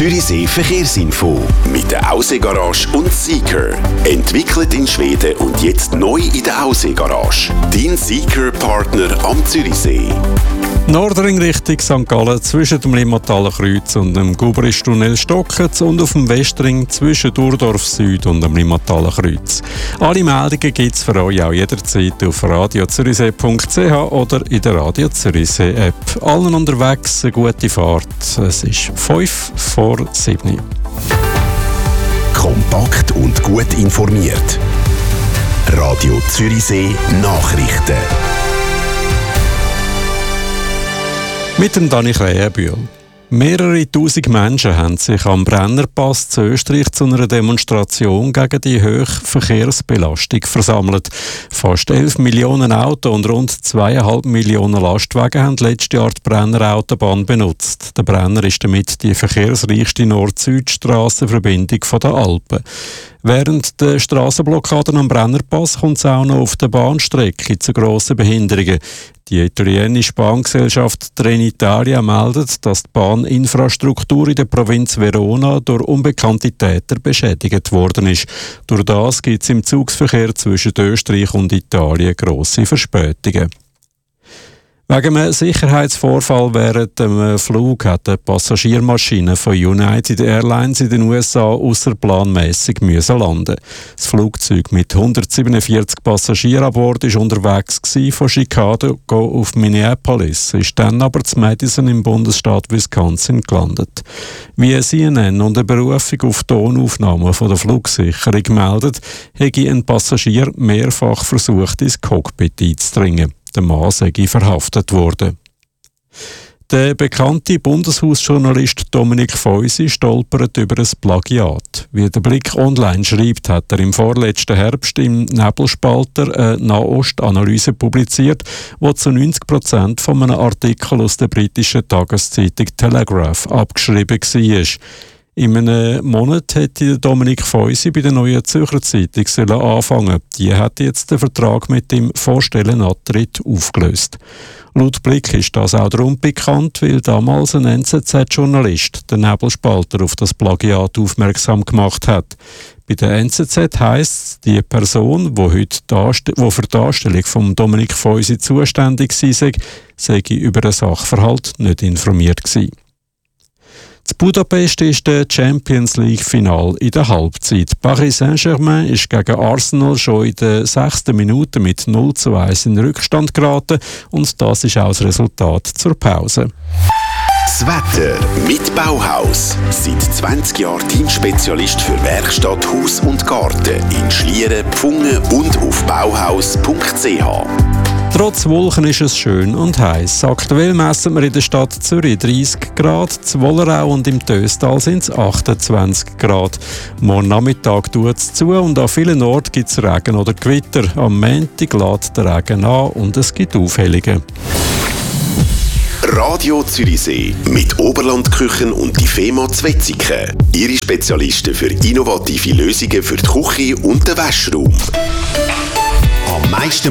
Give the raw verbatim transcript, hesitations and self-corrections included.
Zürichsee Verkehrsinfo mit der Ausseegarage und Seeker. Entwickelt in Schweden und jetzt neu in der Ausseegarage. Dein Seeker-Partner am Zürichsee. Nordring Richtung Sankt Gallen zwischen dem Limmataler Kreuz und dem Gubristunnel Stockitz und auf dem Westring zwischen Durdorf Süd und dem Limmataler Kreuz. Alle Meldungen gibt es für euch auch jederzeit auf radio zürichsee punkt c h oder in der Radio Zürichsee App. Allen unterwegs eine gute Fahrt. Es ist fünf vor sieben. Kompakt und gut informiert. Radio Zürichsee Nachrichten. Mit dem Dani Krähenbühl. Mehrere tausend Menschen haben sich am Brennerpass zu Österreich zu einer Demonstration gegen die hohe Verkehrsbelastung versammelt. Fast elf Millionen Autos und rund zweieinhalb Millionen Lastwagen haben letztes Jahr die Brenner-Autobahn benutzt. Der Brenner ist damit die verkehrsreichste Nord-Süd-Strassenverbindung der Alpen. Während der Strassenblockaden am Brennerpass kommt es auch noch auf der Bahnstrecke zu grossen Behinderungen. Die italienische Bahngesellschaft Trenitalia meldet, dass die Bahninfrastruktur in der Provinz Verona durch unbekannte Täter beschädigt worden ist. Durch das gibt es im Zugsverkehr zwischen Österreich und Italien grosse Verspätungen. Wegen einem Sicherheitsvorfall während dem Flug hat eine Passagiermaschine von United Airlines in den U S A ausserplanmässig müssen landen. Das Flugzeug mit hundertsiebenundvierzig Passagieren an Bord war unterwegs von Chicago auf Minneapolis, ist dann aber zu Madison im Bundesstaat Wisconsin gelandet. Wie C N N unter Berufung auf Tonaufnahmen von der Flugsicherung meldet, hätte ein Passagier mehrfach versucht, ins Cockpit einzudringen. Der Mann sei verhaftet worden. Der bekannte Bundeshausjournalist Dominik Feusi stolpert über ein Plagiat. Wie der Blick online schreibt, hat er im vorletzten Herbst im Nebelspalter eine Nahostanalyse publiziert, die zu neunzig Prozent von einem Artikel aus der britischen Tageszeitung Telegraph abgeschrieben war. In einem Monat hätte Dominik Feusi bei der Neuen Zürcher Zeitung anfangen. Die hat jetzt den Vertrag mit dem Vorstellenantritt aufgelöst. Laut Blick ist das auch darum bekannt, weil damals ein N Z Z-Journalist den Nebelspalter auf das Plagiat aufmerksam gemacht hat. Bei der N Z Z heisst es, die Person, die heute Darst- wo für die Darstellung von Dominik Feusi zuständig war, sei über den Sachverhalt nicht informiert gewesen. In Budapest ist der Champions League-Final in der Halbzeit. Paris Saint-Germain ist gegen Arsenal schon in der sechsten Minute mit null zu eins in Rückstand geraten und das ist auch das Resultat zur Pause. Das Wetter mit Bauhaus. Seit zwanzig Jahren Teamspezialist für Werkstatt, Haus und Garten in Schlieren, Pfungen und auf bauhaus punkt c h. Trotz Wolken ist es schön und heiß. Aktuell messen wir in der Stadt Zürich dreißig Grad, zu Wollerau und im Töstal sind es achtundzwanzig Grad. Morgen Nachmittag tut es zu und an vielen Orten gibt es Regen oder Gewitter. Am Montag lädt der Regen an und es gibt Aufhellungen. Radio Zürichsee mit Oberlandküchen und die Fema Zwetzigen. Ihre Spezialisten für innovative Lösungen für die Küche und den Waschraum. Am meisten